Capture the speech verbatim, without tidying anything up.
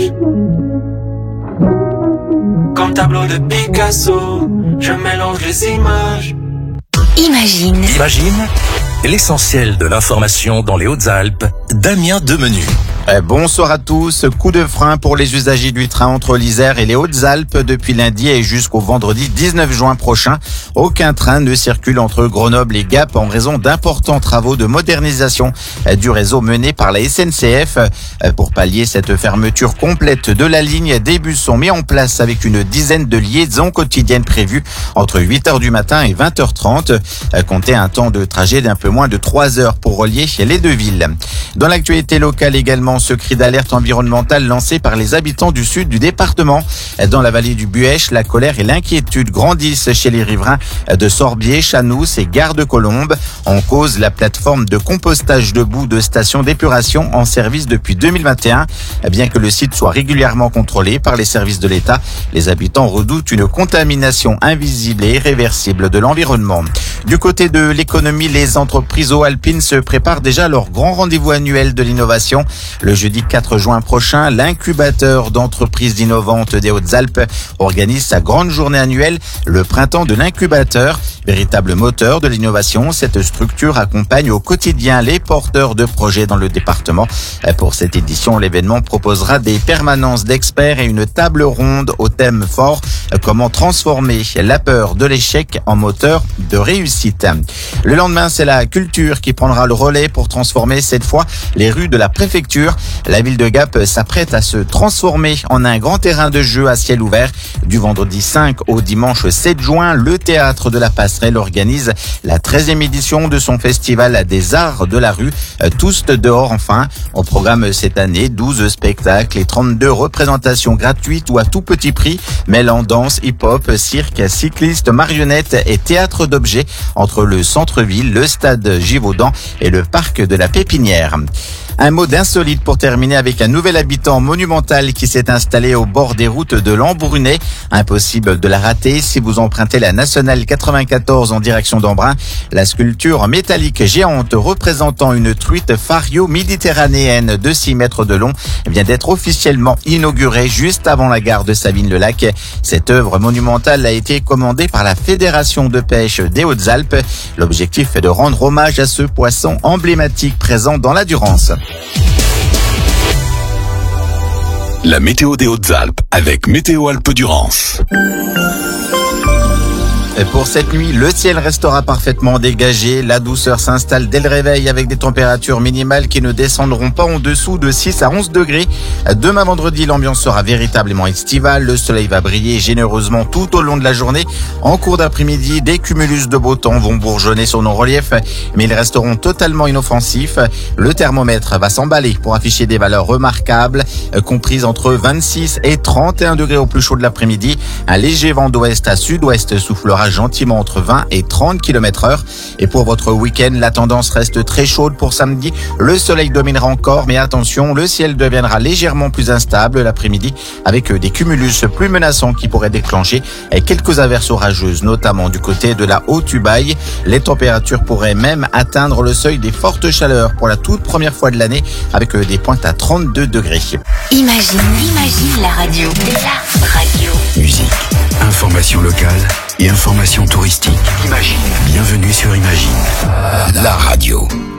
visage. Comme tableau de Picasso, je mélange les images. Imagine. Imagine l'essentiel de l'information dans les Hautes-Alpes. Damien Demenu. Eh, bonsoir à tous. Coup de frein pour les usagers du train entre l'Isère et les Hautes-Alpes depuis lundi et jusqu'au vendredi dix-neuf juin prochain. Aucun train ne circule entre Grenoble et Gap en raison d'importants travaux de modernisation du réseau menés par la S N C F. Pour pallier cette fermeture complète de la ligne, des bus sont mis en place avec une dizaine de liaisons quotidiennes prévues entre huit heures du matin et vingt heures trente. Comptez un temps de trajet d'un peu moins de trois heures pour relier les deux villes. Dans l'actualité locale également, ce cri d'alerte environnementale lancé par les habitants du sud du département. Dans la vallée du Buèche, la colère et l'inquiétude grandissent chez les riverains de Sorbier, Chanous et Gare-de-Colombe. En cause, la plateforme de compostage de boue de station d'épuration en service depuis deux mille vingt et un. Bien que le site soit régulièrement contrôlé par les services de l'État, les habitants redoutent une contamination invisible et irréversible de l'environnement. Du côté de l'économie, les entreprises eaux-alpines se préparent déjà à leur grand rendez-vous annuel de l'innovation. Le jeudi quatre juin prochain, l'incubateur d'entreprises innovantes des Hautes-Alpes organise sa grande journée annuelle, le printemps de l'incubateur. Véritable moteur de l'innovation, cette structure accompagne au quotidien les porteurs de projets dans le département. Pour cette édition, l'événement proposera des permanences d'experts et une table ronde au thème fort, comment transformer la peur de l'échec en moteur de réussite. Le lendemain, c'est la culture qui prendra le relais pour transformer cette fois les rues de la préfecture. La ville de Gap s'apprête à se transformer en un grand terrain de jeu à ciel ouvert. Du vendredi cinq au dimanche sept juin, le théâtre de la Passerelle organise la treizième édition de son festival des arts de la rue, tous dehors enfin. Au programme cette année, douze spectacles et trente-deux représentations gratuites ou à tout petit prix, mêlant danse, hip-hop, cirque, cycliste, marionnettes et théâtre d'objets entre le centre-ville, le stade Givaudan et le parc de la Pépinière. Un mot d'insolite pour terminer avec un nouvel habitant monumental qui s'est installé au bord des routes de Lambrunais. Impossible de la rater si vous empruntez la nationale quatre-vingt-quatorze en direction d'Embrun. La sculpture métallique géante représentant une truite fario-méditerranéenne de six mètres de long vient d'être officiellement inaugurée juste avant la gare de Savines-le-Lac. Cette œuvre monumentale a été commandée par la Fédération de pêche des Hautes-Alpes. L'objectif est de rendre hommage à ce poisson emblématique présent dans la Durance. La météo des Hautes-Alpes avec Météo Alpes-Durance. Pour cette nuit, le ciel restera parfaitement dégagé. La douceur s'installe dès le réveil avec des températures minimales qui ne descendront pas en dessous de six à onze degrés. Demain vendredi, l'ambiance sera véritablement estivale. Le soleil va briller généreusement tout au long de la journée. En cours d'après-midi, des cumulus de beau temps vont bourgeonner sur nos reliefs, mais ils resteront totalement inoffensifs. Le thermomètre va s'emballer pour afficher des valeurs remarquables, comprises entre vingt-six et trente et un degrés au plus chaud de l'après-midi. Un léger vent d'ouest à sud-ouest soufflera gentiment entre vingt et trente kilomètres heure. Et pour votre week-end, la tendance reste très chaude pour samedi. Le soleil dominera encore, mais attention, le ciel deviendra légèrement plus instable l'après-midi avec des cumulus plus menaçants qui pourraient déclencher quelques averses orageuses, notamment du côté de la Haute-Ubaye. Les températures pourraient même atteindre le seuil des fortes chaleurs pour la toute première fois de l'année avec des pointes à trente-deux degrés. Imagine, imagine la radio. La radio. Musique, information locale et information touristique. Imagine. Bienvenue sur Imagine. La radio.